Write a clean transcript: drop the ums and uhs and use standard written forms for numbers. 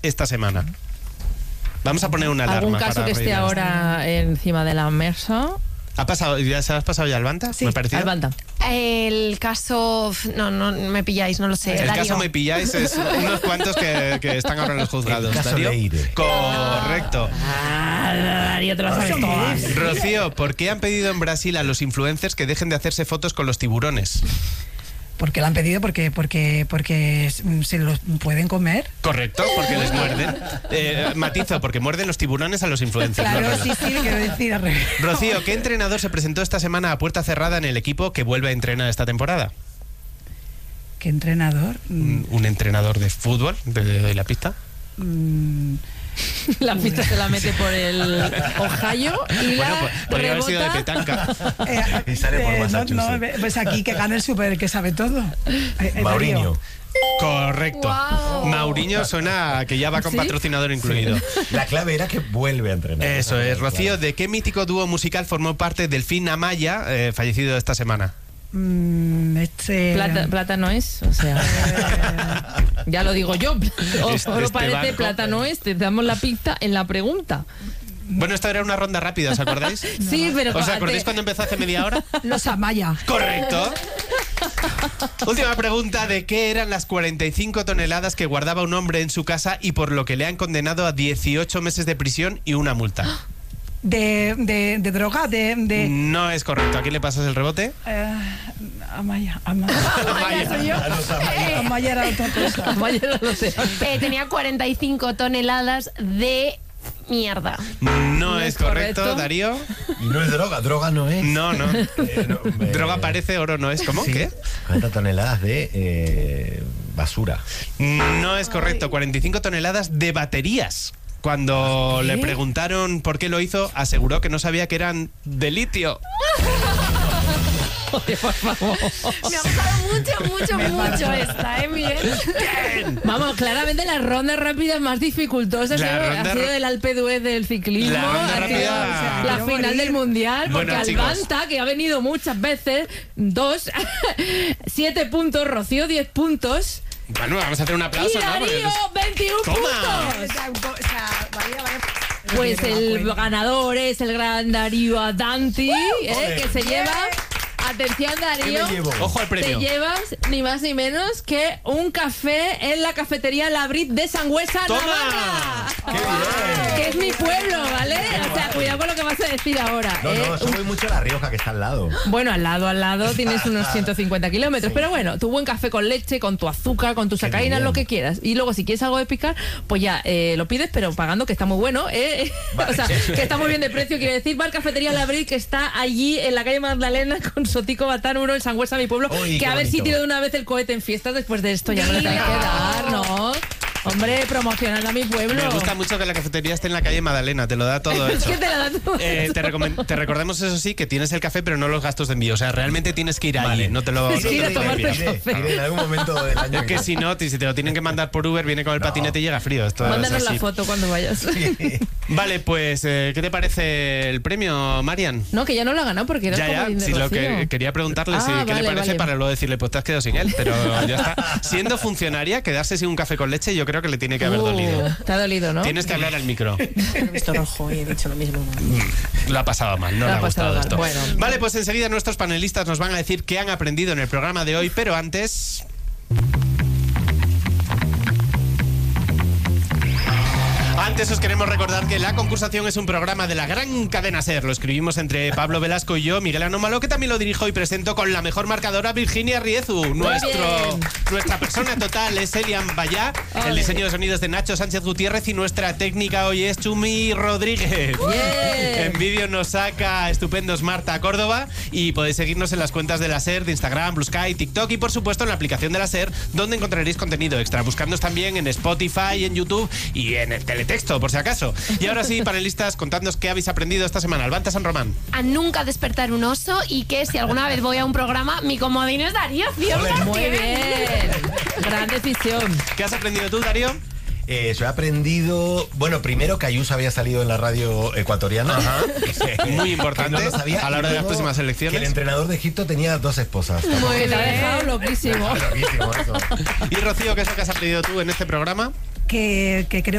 esta semana. Vamos a poner una alarma. ¿Algún caso que esté ahora encima de la mesa? ¿Ha pasado? ¿Ya se has pasado ya al Banta? Sí, ¿Me pareció? al Banta. El caso... No me pilláis, no lo sé. El Darío. caso me pilláis es unos cuantos que están ahora en los juzgados. El caso ¿Darío? Leire. Correcto. Darío, te lo sabes todas. Rocío, ¿por qué han pedido en Brasil a los influencers que dejen de hacerse fotos con los tiburones? ¿Por qué lo han pedido? Porque se los pueden comer. Correcto, porque les muerden. Matizo, porque muerden los tiburones a los influencers. Claro, no, sí, quiero decir al revés. Rocío, ¿qué entrenador se presentó esta semana a puerta cerrada en el equipo que vuelve a entrenar esta temporada? ¿Qué entrenador? ¿Un entrenador de fútbol? ¿De la pista? La pista se la mete por el Ohio y Bueno, podría haber rebota. sido de petanca. Y sale por Massachusetts. Pues aquí que gane el super, que sabe todo. Mourinho. Correcto. Wow. Mourinho suena a que ya va con ¿Sí? patrocinador incluido. La clave era que vuelve a entrenar. Eso es. Claro. Rocío, ¿de qué mítico dúo musical formó parte Delfín Amaya, fallecido esta semana? Plata no es, o sea, ya lo digo yo. Oro parece, barco. plata no es. Te damos la pista en la pregunta. Bueno, esta era una ronda rápida, ¿os acordáis? Sí, pero ¿Os acordáis cuando empezó hace media hora? Los Amaya. Correcto. Última pregunta, ¿de qué eran las 45 toneladas que guardaba un hombre en su casa y por lo que le han condenado a 18 meses de prisión y una multa? De droga, de No es correcto. ¿A quién le pasas el rebote? Amaya. Amaya. Soy yo. Amaya era otra cosa. Vaya, no lo sé. Tenía 45 toneladas de mierda. No es correcto, correcto. Darío. Y no es droga no es. No. Droga parece, oro no es. ¿Cómo? Sí. ¿Qué? 40 toneladas de basura. No es correcto. 45 toneladas de baterías. Cuando le preguntaron por qué lo hizo, aseguró que no sabía que eran de litio. Joder, por favor. Me ha gustado mucho esta, Miguel. Vamos, claramente la ronda rápida más dificultosa ha sido el Alpe d'Huez del ciclismo, La ronda ha sido rápida- la final del mundial, porque Bueno, chicos. Albanta, que ha venido muchas veces, 7 puntos, Rocío 10 puntos Bueno, vamos a hacer un y aplauso, ¿no? Porque Darío 21 ¡Toma! puntos. Pues el ganador es el gran Darío Adanti, que se lleva... Atención, Darío. ¿Qué me llevo? Ojo al premio. Te llevas ni más ni menos que un café en la cafetería La Brit de Sangüesa, ¡Toma! Navarra. ¡Qué bien! Que es mi pueblo, ¿vale? O sea, cuidado con lo que vas a decir ahora. No, eso voy mucho a La Rioja, que está al lado. Bueno, al lado tienes unos 150 kilómetros. Pero bueno, tu buen café con leche, con tu azúcar, con tus Qué sacarínas, bien. lo que quieras. Y luego, si quieres algo de picar, pues ya lo pides, pero pagando, que está muy bueno. Vale. O sea, que está muy bien de precio. Quiero decir, va al Cafetería La Brit, que está allí en la calle Magdalena con Sotico Batán 1 en Sangüesa, mi pueblo. Uy, que qué a ver si bonito. tiro de una vez el cohete en fiestas después de esto. Ya no le tengo que dar, ¿no? Hombre, promocionando a mi pueblo. Me gusta mucho que la cafetería esté en la calle Magdalena, te lo da todo hecho. ¿Qué te la da todo? Te recordamos, eso sí, que tienes el café, pero no los gastos de envío. O sea, realmente tienes que ir allí, Vale. no te lo... Es que ir a tomarte envían. café. En algún momento del año. Es que si no, si te lo tienen que mandar por Uber, viene con el patinete y llega frío. Esto es Mándanos la así. foto cuando vayas. Vale, pues, ¿qué te parece el premio, Marian? No, que ya no lo ha ganado porque era Ya, como si lo que Rocío. quería preguntarle Ah, si qué vale, le parece vale. para luego decirle, pues te has quedado sin él, pero ya está. Siendo funcionaria, quedarse sin un café con leche, yo creo que le tiene que haber dolido. Te ha dolido, ¿no? Tienes que hablar al micro. He visto rojo y he dicho lo mismo. Lo ha pasado mal, no Lo le ha ha gustado pasado mal. esto. Bueno. Vale, pues enseguida nuestros panelistas nos van a decir qué han aprendido en el programa de hoy, pero antes... Antes os queremos recordar que La Concursación es un programa de la gran cadena SER. Lo escribimos entre Pablo Velasco y yo, Miguel Anómalo, que también lo dirijo y presento con la mejor marcadora, Virginia Riezu. Nuestra persona total es Elian Bayá, el diseño de sonidos de Nacho Sánchez Gutiérrez y nuestra técnica hoy es Chumi Rodríguez. Bien. En vídeo nos saca estupendos Marta Córdoba y podéis seguirnos en las cuentas de la SER, de Instagram, Blue Sky, TikTok y por supuesto en la aplicación de la SER, donde encontraréis contenido extra. Buscadnos también en Spotify, en YouTube y en el teletexto, por si acaso. Y ahora sí, panelistas, contadnos qué habéis aprendido esta semana. Albanta San Román. A nunca despertar un oso y que si alguna vez voy a un programa, mi comodín es Darío 100%. Muy bien. Gran decisión. ¿Qué has aprendido tú, Darío? Yo he aprendido, bueno, primero que Ayuso había salido en la radio ecuatoriana. Muy importante Que no lo sabía, a la hora y de las luego próximas que elecciones. el entrenador de Egipto tenía 2 esposas. Que te ha dejado loquísimo. Loquísimo eso. Y Rocío, ¿qué es lo que has aprendido tú en este programa? que creo